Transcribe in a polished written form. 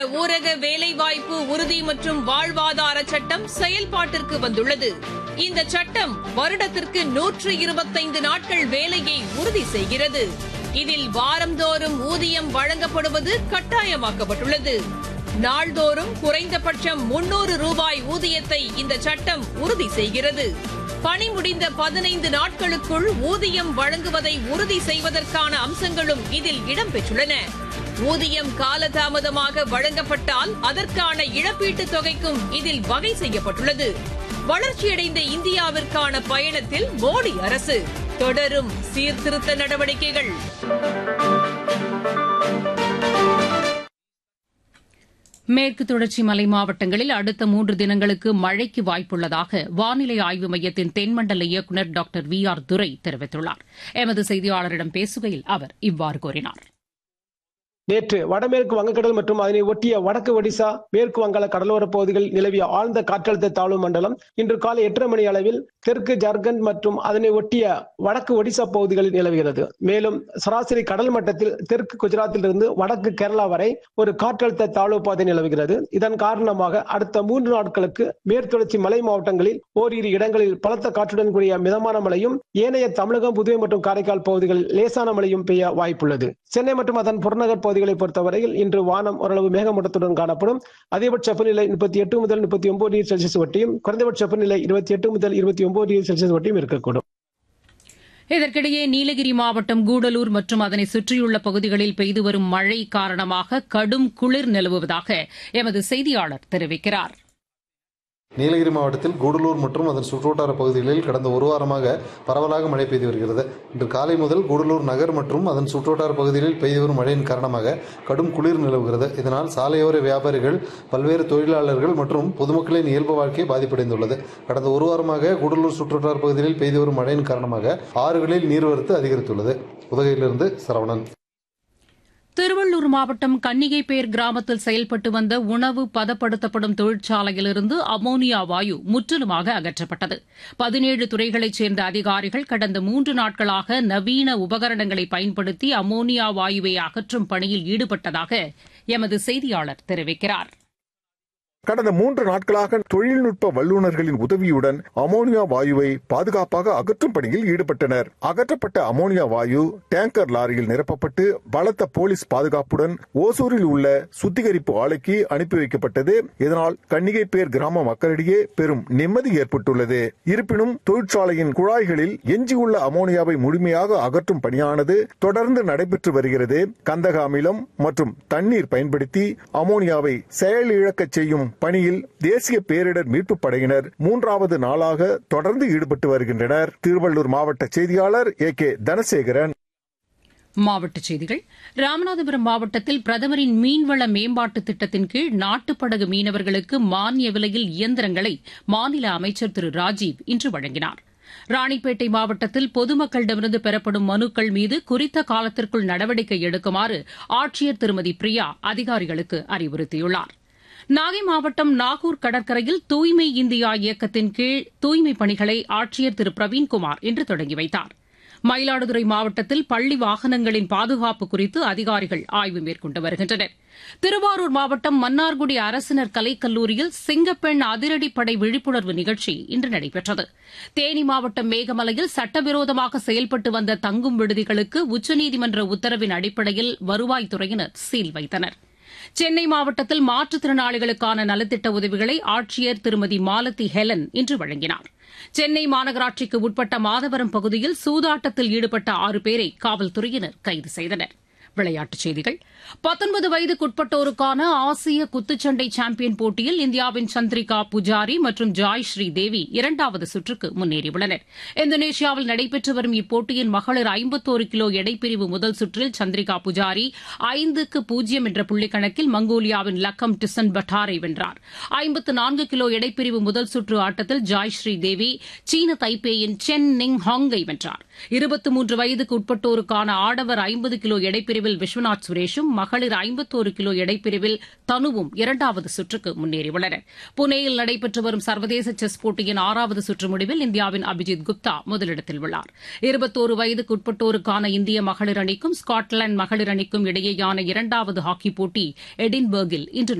ஊரக வேலைவாய்ப்பு உறுதி மற்றும் வாழ்வாதார சட்டம் செயல்பாட்டிற்கு வந்துள்ளது. இந்த சட்டம் வருடத்திற்கு 125 நாட்கள் வேலையை உறுதி செய்கிறது. இதில் வாரந்தோறும் ஊதியம் வழங்கப்படுவது கட்டாயமாக்கப்பட்டுள்ளது. நாள்தோறும் குறைந்தபட்சம் 300 ரூபாய் ஊதியத்தை இந்த சட்டம் உறுதி செய்கிறது. பணி முடிந்த 15 நாட்களுக்குள் ஊதியம் வழங்குவதை உறுதி செய்வதற்கான அம்சங்களும் இதில் இடம்பெற்றுள்ளன. ஊதியம் காலதாமதமாக வழங்கப்பட்டால் அதற்கான இழப்பீட்டுத் தொகைக்கும் இதில் வகை செய்யப்பட்டுள்ளது. வளர்ச்சியடைந்த இந்தியாவிற்கான பயணத்தில் மோடி அரசு தொடரும் சீர்திருத்த நடவடிக்கைகள். மேற்கு தொடர்ச்சி மலை மாவட்டங்களில் அடுத்த 3 தினங்களுக்கு மழைக்கு வாய்ப்புள்ளதாக வானிலை ஆய்வு மையத்தின் தென்மண்டல இயக்குநர் டாக்டர் VR துரை தெரிவித்துள்ளார். எமது செய்தியாளரிடம் பேசுகையில் அவர் இவ்வாறு கூறினார். நேற்று வடமேற்கு வங்கக்கடல் மற்றும் அதனை ஒட்டிய வடக்கு ஒடிசா, மேற்கு வங்காள கடலோரப் பகுதிகளில் நிலவிய ஆழ்ந்த காற்றழுத்த தாழ்வு மண்டலம் இன்று காலை 8:30 மணி அளவில் தெற்கு ஜார்க்கண்ட் மற்றும் அதனை ஒட்டிய வடக்கு ஒடிசா பகுதிகளில் நிலவுகிறது. மேலும் சராசரி கடல் மட்டத்தில் தெற்கு குஜராத்திலிருந்து வடக்கு கேரளா வரை ஒரு காற்றழுத்த தாழ்வு பாதை நிலவுகிறது. இதன் காரணமாக அடுத்த 3 நாட்களுக்கு மேற்குத்தொடர்ச்சி மலை மாவட்டங்களில் ஓரிரு இடங்களில் பலத்த காற்றுடன் கூடிய மிதமான மழையும், ஏனைய தமிழகம், புதுவை மற்றும் காரைக்கால் பகுதிகளில் லேசான மழையும் பெய்ய வாய்ப்புள்ளது. சென்னை மற்றும் அதன் புறநகர் பகுதிகளை பொறுத்தவரையில் இன்று வானம் ஓரளவு மேகமூட்டத்துடன் காணப்படும். அதிகபட்ச வெப்பநிலை 38 முதல் 39 டிகிரி செல்சியஸ் வட்டியும், குறைந்தபட்ச வெப்பநிலை 28 முதல் 29 டிகிரி செல்சியஸ் வட்டியும் இருக்கக்கூடும். இதற்கிடையே நீலகிரி மாவட்டம் கூடலூர் மற்றும் அதனை சுற்றியுள்ள பகுதிகளில் பெய்து வரும் மழை காரணமாக கடும் குளிர் நிலவுவதாக எமது செய்தியாளர் தெரிவிக்கிறார். நீலகிரி மாவட்டத்தில் கூடலூர் மற்றும் அதன் சுற்றுவட்டார பகுதிகளில் கடந்த ஒரு வாரமாக பரவலாக மழை பெய்து வருகிறது. இன்று காலை முதல் கூடலூர் நகர் மற்றும் அதன் சுற்றுவட்டார பகுதிகளில் பெய்து வரும் மழையின் காரணமாக கடும் குளிர் நிலவுகிறது. இதனால் சாலையோர வியாபாரிகள், பல்வேறு தொழிலாளர்கள் மற்றும் பொதுமக்களின் இயல்பு வாழ்க்கை பாதிப்படைந்துள்ளது. கடந்த ஒரு வாரமாக கூடலூர் சுற்றுவட்டார பகுதிகளில் பெய்து வரும் மழையின் காரணமாக ஆறுகளில் நீர்வரத்து அதிகரித்துள்ளது. உதகையிலிருந்து சரவணன். திருவள்ளூர் மாவட்டம் கன்னிகைப்பேர் கிராமத்தில் செயல்பட்டு வந்த உணவு பதப்படுத்தப்படும் தொழிற்சாலையிலிருந்து அமோனியா வாயு முற்றிலுமாக அகற்றப்பட்டது. 17 துறைகளைச் சேர்ந்த அதிகாரிகள் கடந்த 3 நாட்களாக நவீன உபகரணங்களை பயன்படுத்தி அமோனியா வாயுவை அகற்றும் பணியில் ஈடுபட்டதாக எமது செய்தியாளர் தெரிவிக்கிறார். கடந்த 3 நாட்களாக தொழில்நுட்ப வல்லுநர்களின் உதவியுடன் அமோனியா வாயுவை பாதுகாப்பாக அகற்றும் பணியில் ஈடுபட்டனர். அகற்றப்பட்ட அமோனியா வாயு டேங்கர் லாரியில் நிரப்பப்பட்டு பலத்த போலீஸ் பாதுகாப்புடன் ஓசூரில் உள்ள சுத்திகரிப்பு ஆலைக்கு அனுப்பி வைக்கப்பட்டது. இதனால் கன்னிகைப்பேர் கிராம மக்களிடையே பெரும் நிம்மதி ஏற்பட்டுள்ளது. இருப்பினும் தொழிற்சாலையின் குழாய்களில் எஞ்சியுள்ள அமோனியாவை முழுமையாக அகற்றும் பணியானது தொடர்ந்து நடைபெற்று வருகிறது. கந்தக அமிலம் மற்றும் தண்ணீர் பயன்படுத்தி அமோனியாவை செயலிழக்கச் செய்யும் பணியில் தேசிய பேரிடர் மீட்புப் படையினர் 3வது நாளாக தொடர்ந்து ஈடுபட்டு வருகின்றனர். திருவள்ளூர் மாவட்ட செய்தியாளர் AK தனசேகரன். மாவட்டச் செய்திகள். ராமநாதபுரம் மாவட்டத்தில் பிரதமரின் மீன்வள மேம்பாட்டுத் திட்டத்தின் கீழ் நாட்டுப்படகு மீனவர்களுக்கு மானிய விலையில் இயந்திரங்களை மாநில அமைச்சர் திரு ராஜீவ் இன்று வழங்கினார். ராணிப்பேட்டை மாவட்டத்தில் பொதுமக்களிடமிருந்து பெறப்படும் மனுக்கள் மீது குறித்த காலத்திற்குள் நடவடிக்கை எடுக்குமாறு ஆட்சியர் திருமதி பிரியா அதிகாரிகளுக்கு அறிவுறுத்தியுள்ளார். நாகை மாவட்டம் நாகூர் கடற்கரையில் தூய்மை இந்தியா இயக்கத்தின் கீழ் தூய்மைப் பணிகளை ஆட்சியர் திரு பிரவீன்குமார் இன்று தொடங்கி வைத்தார். மயிலாடுதுறை மாவட்டத்தில் பள்ளி வாகனங்களின் பாதுகாப்பு குறித்து அதிகாரிகள் ஆய்வு மேற்கொண்டு வருகின்றனர். திருவாரூர் மாவட்டம் மன்னார்குடி அரசினர் கலைக்கல்லூரியில் சிங்கப்பெண் அதிரடிப்படை விழிப்புணர்வு நிகழ்ச்சி இன்று நடைபெற்றது. தேனி மாவட்டம் மேகமலையில் சட்டவிரோதமாக செயல்பட்டு வந்த தங்கும் விடுதிகளுக்கு உச்சநீதிமன்ற உத்தரவின் அடிப்படையில் வருவாய்த்துறையினர் சீல் வைத்தனர். சென்னை மாவட்டத்தில் மாற்றுத்திறனாளிகளுக்கான நலத்திட்ட உதவிகளை ஆட்சியர் திருமதி மாலதி ஹெலன் இன்று வழங்கினார். சென்னை மாநகராட்சிக்கு உட்பட்ட மாதவரம் பகுதியில் சூதாட்டத்தில் ஈடுபட்ட 6 பேரை காவல்துறையினர் கைது செய்தனர். விளையாட்டுச் செய்திகள். 19 வயதுக்குட்பட்டோருக்கான ஆசிய குத்துச்சண்டை சாம்பியன் போட்டியில் இந்தியாவின் சந்திரிகா புஜாரி மற்றும் ஜாய் ஸ்ரீதேவி 2வது சுற்றுக்கு முன்னேறியுள்ளனர். இந்தோனேஷியாவில் நடைபெற்று வரும் இப்போட்டியின் மகளிர் 51 கிலோ எடைப்பிரிவு முதல் சுற்றில் சந்திரிகா புஜாரி 5-0 என்ற புள்ளிக்கணக்கில் மங்கோலியாவின் லக்கம் டிசன் பட்டாரை வென்றார். 54 கிலோ எடைப்பிரிவு முதல் சுற்று ஆட்டத்தில் ஜாய் ஸ்ரீதேவி சீன தைப்பேயின் சென் நிங் ஹாங்கை வென்றார். 23 வயதுக்கு உட்பட்டோருக்கான ஆடவர் 50 கிலோ எடைப்பிரிவில் விஸ்வநாத் சுரேஷும் மகளிர் 51 கிலோ எடைப்பிரிவில் தனுவும் இரண்டாவது சுற்றுக்கு முன்னேறியுள்ளனர். புனேயில் நடைபெற்று வரும் சர்வதேச செஸ் போட்டியின் 6வது சுற்று முடிவில் இந்தியாவின் அபிஜித் குப்தா முதலிடத்தில் உள்ளார். 21 வயதுக்கு உட்பட்டோருக்கான இந்திய மகளிர் அணிக்கும் ஸ்காட்லாந்து மகளிர் அணிக்கும் இடையேயான இரண்டாவது ஹாக்கிப் போட்டி எடின்பர்கில் இன்று